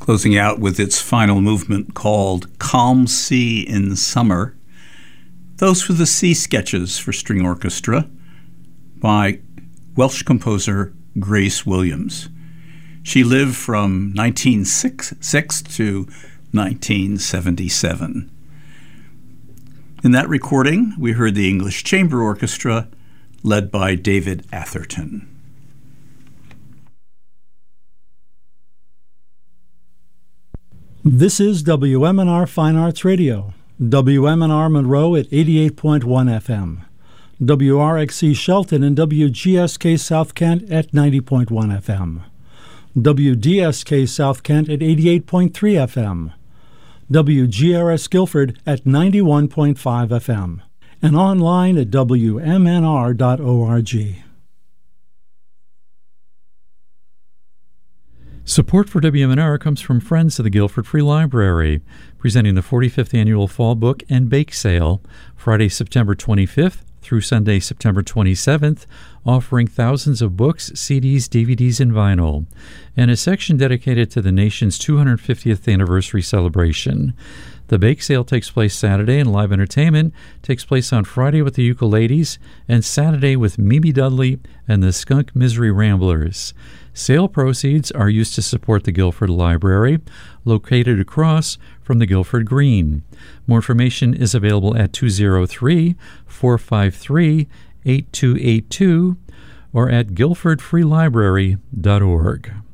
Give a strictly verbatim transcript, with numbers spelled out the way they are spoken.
closing out with its final movement called Calm Sea in Summer. Those were the Sea Sketches for String Orchestra by Welsh composer Grace Williams. She lived from nineteen oh six to nineteen seventy-seven. In that recording, we heard the English Chamber Orchestra led by David Atherton. This is W M N R Fine Arts Radio, W M N R Monroe at eighty-eight point one F M, W R X C Shelton and W G S K South Kent at ninety point one F M, W D S K South Kent at eighty-eight point three F M, W G R S Guilford at ninety-one point five F M, and online at W M N R dot org. Support for W M N R comes from Friends of the Guilford Free Library, presenting the forty-fifth Annual Fall Book and Bake Sale, Friday, September twenty-fifth through Sunday, September twenty-seventh, offering thousands of books, C Ds, D V Ds, and vinyl, and a section dedicated to the nation's two hundred fiftieth anniversary celebration. The bake sale takes place Saturday, and live entertainment takes place on Friday with the Ukuleles and Saturday with Mimi Dudley and the Skunk Misery Ramblers. Sale proceeds are used to support the Guilford Library, located across from the Guilford Green. More information is available at two oh three, four five three, eight two eight two or at guilford free library dot org.